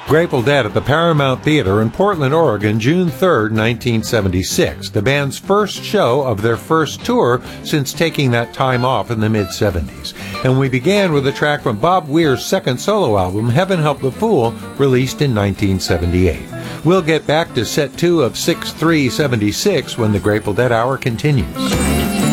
Grateful Dead at the Paramount Theater in Portland, Oregon, June 3rd, 1976, the band's first show of their first tour since taking that time off in the mid-70s. And we began with a track from Bob Weir's second solo album, Heaven Help the Fool, released in 1978. We'll get back to set 2 of 6-3-76 when the Grateful Dead Hour continues.